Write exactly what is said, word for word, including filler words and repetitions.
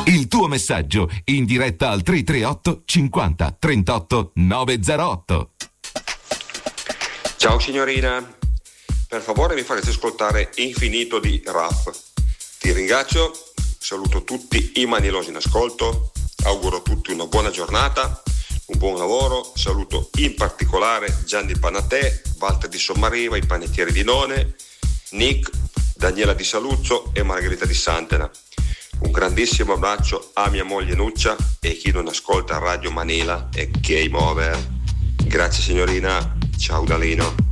Il tuo messaggio in diretta al tre tre otto cinquanta trentotto novecentootto. Ciao signorina, per favore mi farete ascoltare Infinito di Raf. Ti ringrazio, saluto tutti i manilosi in ascolto, auguro a tutti una buona giornata, un buon lavoro, saluto in particolare Gianni Panatè, Walter di Sommariva, i panettieri di None, Nick, Daniela di Saluzzo e Margherita di Santena. Un grandissimo abbraccio a mia moglie Nuccia e chi non ascolta Radio Manila e Game Over. Grazie signorina, ciao Dalino.